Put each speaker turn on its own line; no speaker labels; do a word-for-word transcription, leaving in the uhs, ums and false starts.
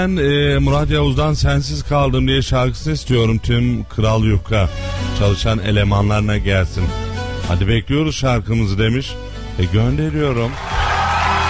Ben e, Murat Yavuz'dan Sensiz Kaldım diye şarkısını istiyorum. Tüm Kral Yufka çalışan elemanlarına gelsin. Hadi bekliyoruz şarkımızı demiş. E gönderiyorum.